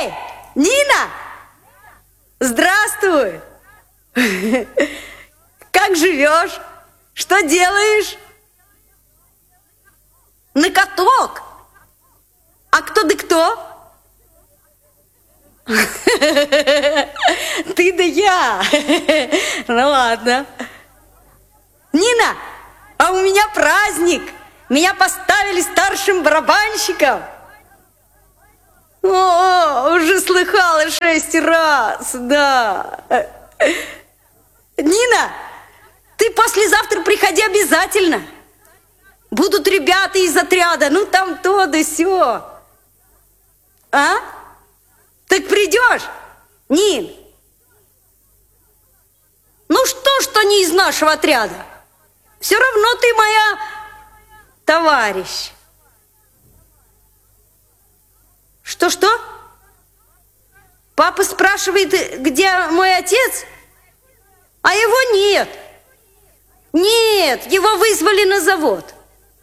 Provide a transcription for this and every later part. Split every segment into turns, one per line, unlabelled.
Эй, Нина! Здравствуй! Как живешь? Что делаешь? На каток? А кто да кто? Ты да я. Ну ладно. Нина, а у меня праздник. Меня поставили старшим барабанщиком. О, уже слыхала 6 раз, да. Нина, ты послезавтра приходи обязательно. Будут ребята из отряда, ну там то да сё. А? Так придешь, Нин? Ну что не из нашего отряда? Все равно ты моя товарищ. Что? Папа спрашивает, где мой отец? А его нет. Нет, его вызвали на завод.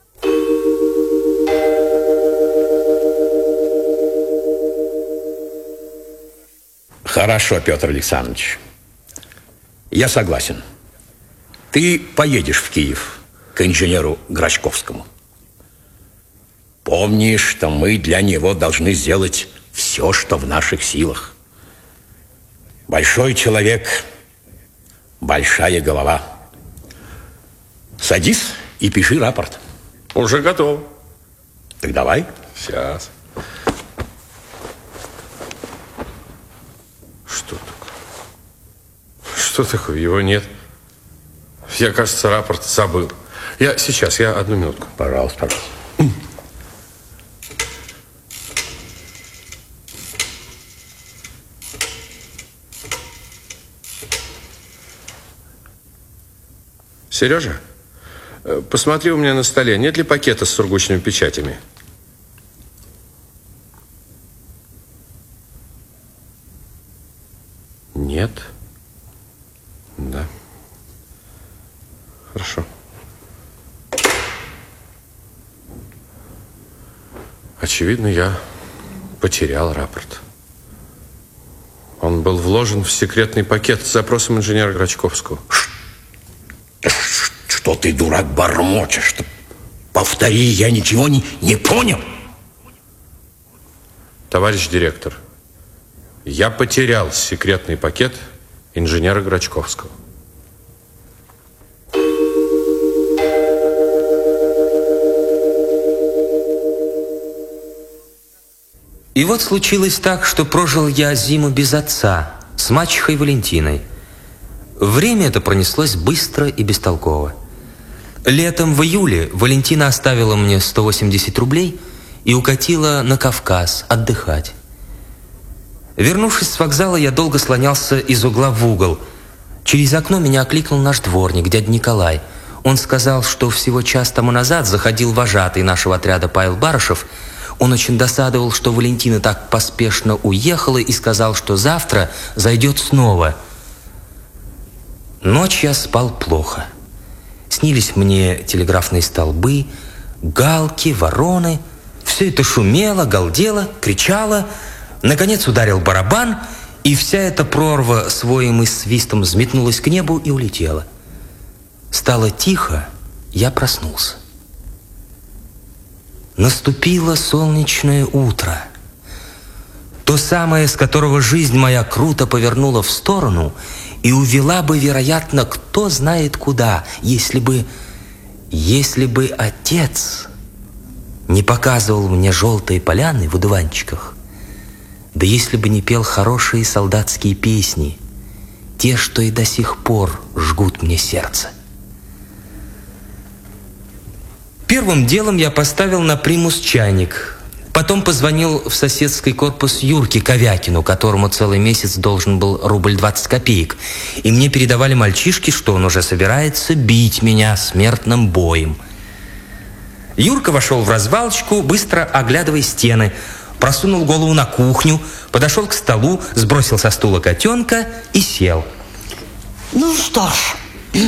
Хорошо, Петр Александрович. Я согласен. Ты поедешь в Киев к инженеру Грачковскому. Помни, что мы для него должны сделать все, что в наших силах. Большой человек, большая голова. Садись и пиши рапорт.
Уже готов.
Так давай.
Сейчас. Что такое? Его нет. Я, кажется, рапорт забыл. Я одну минутку.
Пожалуйста.
Сережа, посмотри у меня на столе, нет ли пакета с сургучными печатями? Нет. Да. Хорошо. Очевидно, я потерял рапорт. Он был вложен в секретный пакет с запросом инженера Грачковского.
Что ты, дурак, бормочешь? Повтори, я ничего не понял.
Товарищ директор, я потерял секретный пакет инженера Грачковского.
И вот случилось так, что прожил я зиму без отца, с мачехой Валентиной. Время это пронеслось быстро и бестолково. Летом в июле Валентина оставила мне 180 рублей и укатила на Кавказ отдыхать. Вернувшись с вокзала, я долго слонялся из угла в угол. Через окно меня окликнул наш дворник, дядя Николай. Он сказал, что всего час тому назад заходил вожатый нашего отряда Павел Барышев. Он очень досадовал, что Валентина так поспешно уехала, и сказал, что завтра зайдет снова. Ночь я спал плохо. Снились мне телеграфные столбы, галки, вороны. Все это шумело, галдело, кричало. Наконец ударил барабан, и вся эта прорва с воем и свистом взметнулась к небу и улетела. Стало тихо, я проснулся. Наступило солнечное утро. То самое, с которого жизнь моя круто повернула в сторону и увела бы, вероятно, кто знает куда, если бы отец не показывал мне желтые поляны в одуванчиках, да если бы не пел хорошие солдатские песни, те, что и до сих пор жгут мне сердце. Первым делом я поставил на примус чайник. Потом позвонил в соседский корпус Юрке Ковякину, которому целый месяц должен был рубль 20 копеек. И мне передавали мальчишки, что он уже собирается бить меня смертным боем. Юрка вошел в развалочку, быстро оглядывая стены, просунул голову на кухню, подошел к столу, сбросил со стула котенка и сел.
Ну что ж,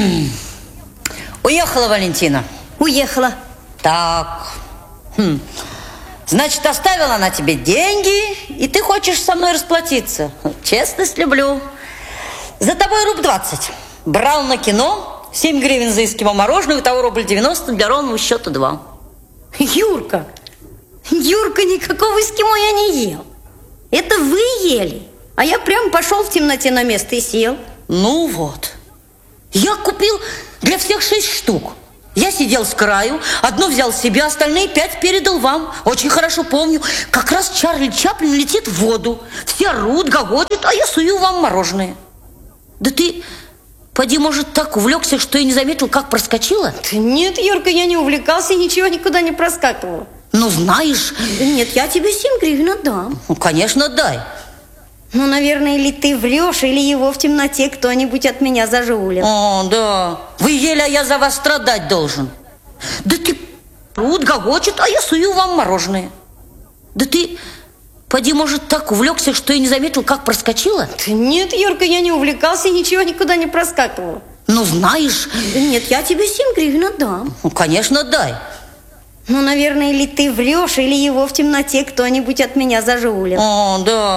уехала Валентина?
Уехала.
Так, Значит, оставила она тебе деньги, и ты хочешь со мной расплатиться. Честность люблю. За тобой рубль 20. Брал на кино, 7 гривен за эскимо мороженого, итого рубль 90, для ровного счета 2.
Юрка, никакого эскимо я не ел. Это вы ели. А я прям пошел в темноте на место и сел.
Ну вот. Я купил для всех 6 штук. Я сидел с краю, одну взял себе, остальные 5 передал вам. Очень хорошо помню. Как раз Чарли Чаплин летит в воду. Все рут, гогочут, а я сую вам мороженое. Да ты, поди, может, так увлекся, что и не заметил, как проскочила?
Да нет, Юрка, я не увлекался и ничего никуда не проскакивала.
Ну, знаешь...
Да нет, я тебе 7 гривен отдам.
Ну, конечно, дай.
Ну, наверное, или ты врешь, или его в темноте кто-нибудь от меня зажулил.
О, да. Вы ели, а я за вас страдать должен. Да ты, рут, гогочет, а я сую вам мороженое. Да ты, поди, может, так увлекся, что и не заметил, как проскочила?
Да нет, Юрка, я не увлекался и ничего никуда не проскакивала.
Ну, знаешь...
Да нет, я тебе 7 гривен отдам.
Ну, конечно, дай.
Ну, наверное, или ты врешь, или его в темноте кто-нибудь от меня зажулил.
О, да.